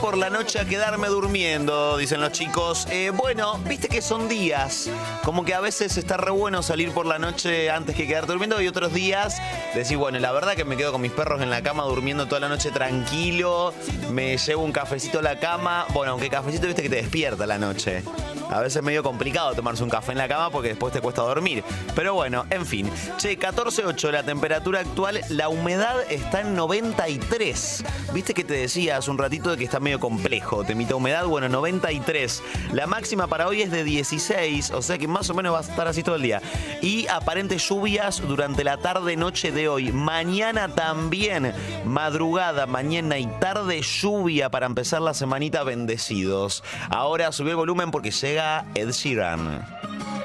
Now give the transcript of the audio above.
por la noche a quedarme durmiendo, dicen los chicos. Bueno, viste que son días, como que a veces está re bueno salir por la noche antes que quedarte durmiendo y otros días decís, bueno, la verdad que me quedo con mis perros en la cama durmiendo toda la noche tranquilo, me llevo un cafecito a la cama, bueno, aunque cafecito viste que te despierta la noche. A veces es medio complicado tomarse un café en la cama porque después te cuesta dormir. Pero bueno, en fin. Che, 14.8 la temperatura actual, la humedad está en 93. Viste que te decía hace un ratito de que está medio complejo, temita humedad, bueno, 93. La máxima para hoy es de 16, o sea que más o menos va a estar así todo el día. Y aparentes lluvias durante la tarde-noche de hoy. Mañana también, madrugada, mañana y tarde, lluvia para empezar la semanita bendecidos. Ahora subí el volumen porque llega Ed Sheeran.